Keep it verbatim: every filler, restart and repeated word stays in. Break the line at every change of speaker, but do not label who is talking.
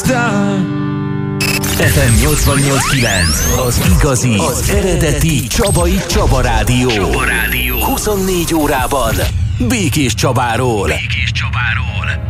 star.
ef em nyolcvannyolc kilenc, az igazi, az eredeti Csabai Csaba Rádió. Csaba Rádió. huszonnégy órában Békés Csabáról. Békés Csabáról.